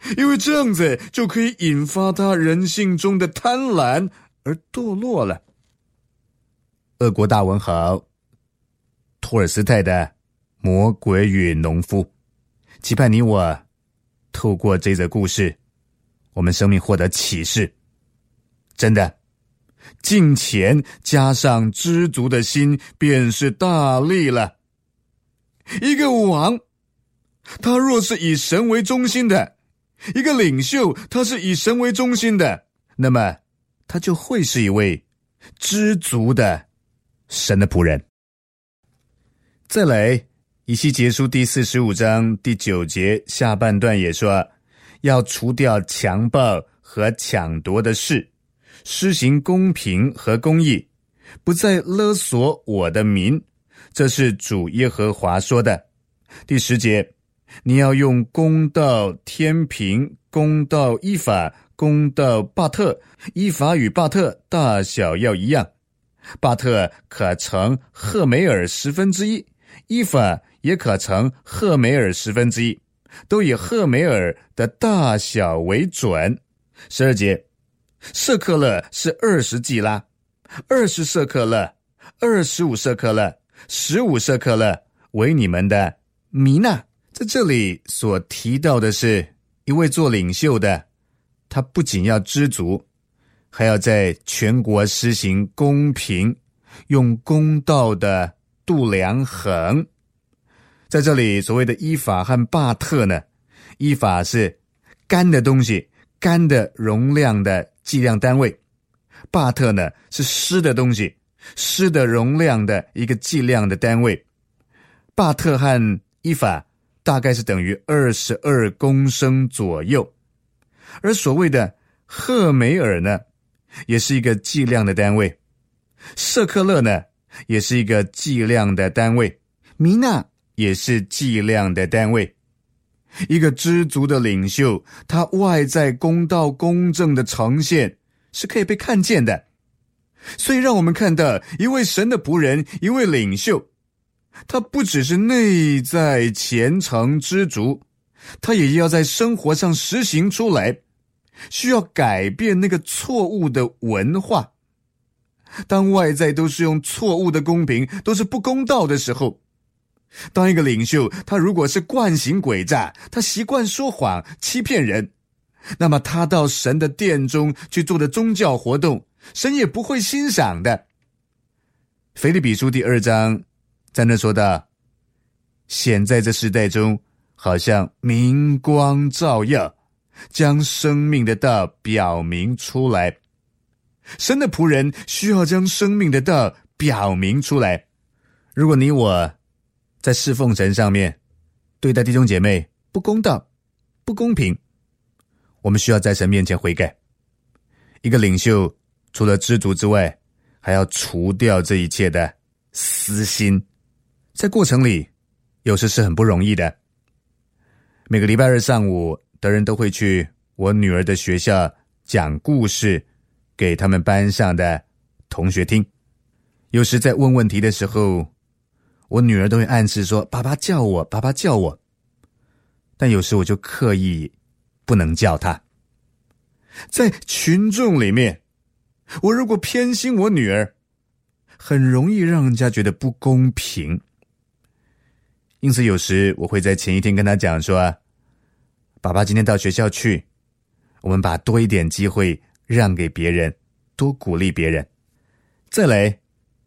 因为这样子就可以引发他人性中的贪婪而堕落了。俄国大文豪托尔斯泰的《魔鬼与农夫》，期盼你我透过这则故事，我们生命获得启示。真的，敬虔加上知足的心，便是大利了。一个王，他若是以神为中心的，一个领袖，他是以神为中心的，那么他就会是一位知足的神的仆人。再来，以西结书第45章第9节下半段也说，要除掉强暴和抢夺的事，施行公平和公义，不再勒索我的民，这是主耶和华说的。第10节，你要用公道天平，公道依法，公道巴特，依法与巴特大小要一样，巴特可乘赫梅尔1/10，依法也可乘赫梅尔1/10，都以赫梅尔的大小为准。12节，舍克勒是20季拉，20舍克勒，25舍克勒，15舍克勒为你们的弥纳。在这里所提到的是一位做领袖的，他不仅要知足，还要在全国施行公平，用公道的度量衡。在这里所谓的依法和巴特呢，依法是干的东西，干的容量的计量单位，巴特呢是湿的东西，湿的容量的一个计量的单位。巴特和依法大概是等于22公升左右，而所谓的赫梅尔呢，也是一个计量的单位，舍克勒呢，也是一个计量的单位，弥纳也是计量的单位。一个知足的领袖，他外在公道公正的呈现是可以被看见的。所以让我们看到一位神的仆人，一位领袖，他不只是内在虔诚知足，他也要在生活上实行出来，需要改变那个错误的文化。当外在都是用错误的公平，都是不公道的时候，当一个领袖他如果是惯行诡诈，他习惯说谎欺骗人，那么他到神的殿中去做的宗教活动，神也不会欣赏的。腓立比书第2章在那说到，显在这世代中好像明光照耀，将生命的道表明出来。神的仆人需要将生命的道表明出来。如果你我在侍奉神上面对待弟兄姐妹不公道不公平，我们需要在神面前悔改。一个领袖除了知足之外，还要除掉这一切的私心，在过程里有时是很不容易的。每个礼拜日上午，德仁都会去我女儿的学校讲故事给他们班上的同学听。有时在问问题的时候，我女儿都会暗示说，爸爸叫我，爸爸叫我。但有时我就刻意不能叫她。在群众里面，我如果偏心我女儿，很容易让人家觉得不公平。因此有时我会在前一天跟她讲说，爸爸今天到学校去，我们把多一点机会让给别人，多鼓励别人。再来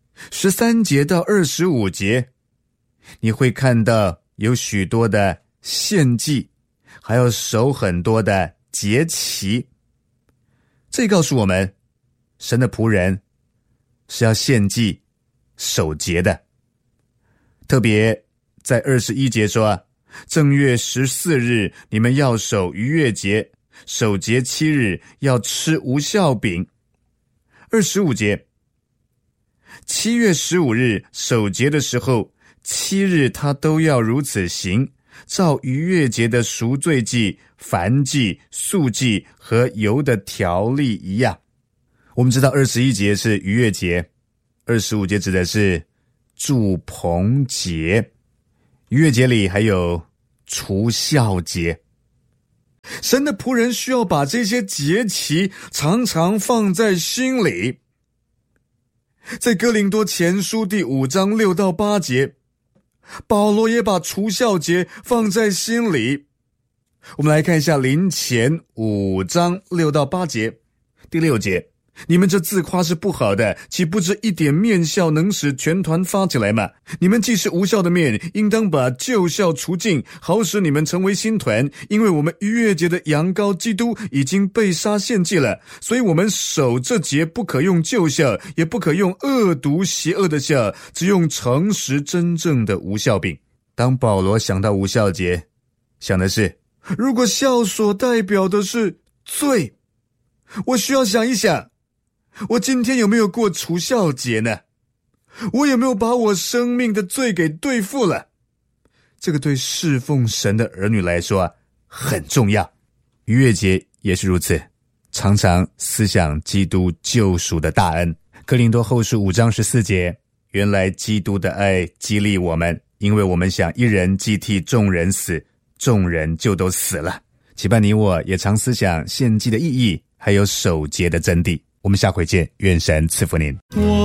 13节到25节，你会看到有许多的献祭，还有守很多的节期。这告诉我们，神的仆人是要献祭守节的。特别在21节说，正月14日你们要守逾越节，守节7日要吃无酵饼。25节，7月15日守节的时候，7日他都要如此行，照逾越节的赎罪祭、燔祭、素祭和油的条例一样。我们知道21节是逾越节，25节指的是住棚节。逾越节里还有除酵节。 神的仆人需要把这些节期常常放在心里。在哥林多前书第5章6到8节，保罗也把除酵节放在心里。我们来看一下林前5章6到8节。第6节，你们这自夸是不好的，岂不知一点面酵能使全团发起来吗？你们既是无酵的面，应当把旧酵除尽，好使你们成为新团。因为我们逾越节的羊羔基督已经被杀献祭了，所以我们守这节不可用旧酵，也不可用恶毒邪恶的酵，只用诚实真正的无酵饼。当保罗想到无酵节，想的是，如果酵所代表的是罪，我需要想一想，我今天有没有过除酵节呢？我有没有把我生命的罪给对付了？这个对侍奉神的儿女来说很重要。逾越节也是如此，常常思想基督救赎的大恩。哥林多后书5章14节，原来基督的爱激励我们，因为我们想一人既替众人死，众人就都死了。期盼你我也常思想献祭的意义，还有守节的真谛。我们下回见，愿神赐福您。